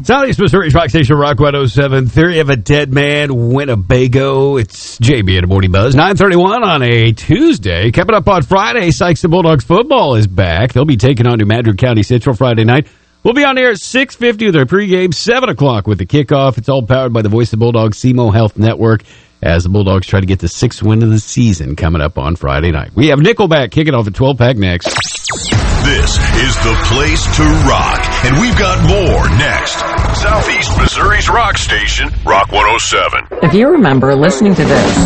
Southeast Missouri's Rock Station, Rock 107. Theory of a Dead Man, Winnebago. It's JB at a Morning Buzz. 9:31 on a Tuesday. Coming up on Friday, Sykes and Bulldogs football is back. They'll be taking on New Madrid County Central Friday night. We'll be on air at 6:50 with our pregame, 7 o'clock with the kickoff. It's all powered by the Voice of Bulldogs, SEMO Health Network, as the Bulldogs try to get the 6th win of the season coming up on Friday night. We have Nickelback kicking off at 12-pack next. This is the place to rock, and we've got more next. Southeast Missouri's Rock Station, Rock 107. If you remember listening to this,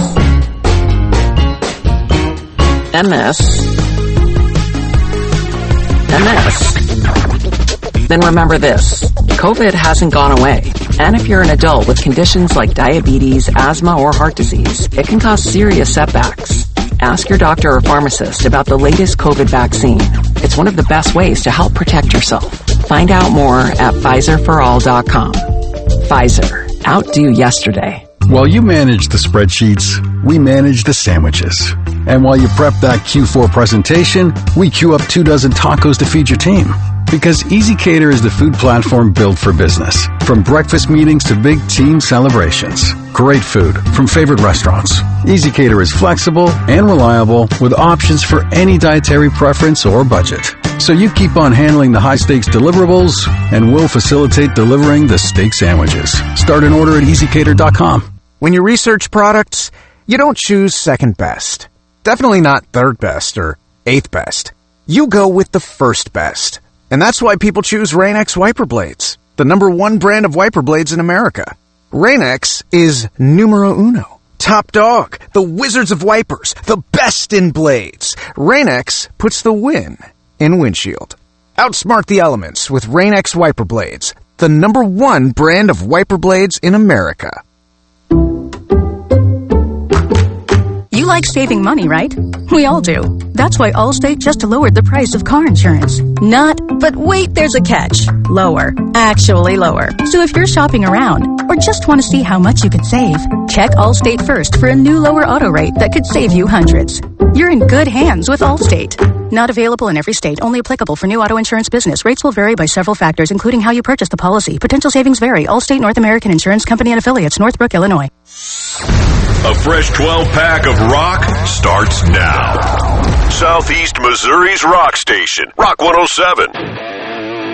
MS, then remember this. COVID hasn't gone away. And if you're an adult with conditions like diabetes, asthma, or heart disease, it can cause serious setbacks. Ask your doctor or pharmacist about the latest COVID vaccine. It's one of the best ways to help protect yourself. Find out more at PfizerForAll.com. Pfizer. Outdo yesterday. While you manage the spreadsheets, we manage the sandwiches. And while you prep that Q4 presentation, we queue up 24 tacos to feed your team. Because EasyCater is the food platform built for business. From breakfast meetings to big team celebrations. Great food from favorite restaurants. EasyCater is flexible and reliable with options for any dietary preference or budget. So you keep on handling the high-stakes deliverables, and we'll facilitate delivering the steak sandwiches. Start an order at EasyCater.com. When you research products, you don't choose second best. Definitely not third best or eighth best. You go with the first best. And that's why people choose Rain-X wiper blades, the #1 brand of wiper blades in America. Rain-X is numero uno. Top dog, the wizards of wipers, the best in blades. Rain-X puts the win in windshield. Outsmart the elements with Rain-X wiper blades, the #1 brand of wiper blades in America. You like saving money, right? We all do. That's why Allstate just lowered the price of car insurance. But wait, there's a catch. Lower. Actually lower. So if you're shopping around or just want to see how much you could save, check Allstate first for a new lower auto rate that could save you hundreds. You're in good hands with Allstate. Not available in every state. Only applicable for new auto insurance business. Rates will vary by several factors, including how you purchase the policy. Potential savings vary. Allstate North American Insurance Company and Affiliates, Northbrook, Illinois. A fresh 12-pack of rock starts now. Southeast Missouri's Rock Station, Rock 107.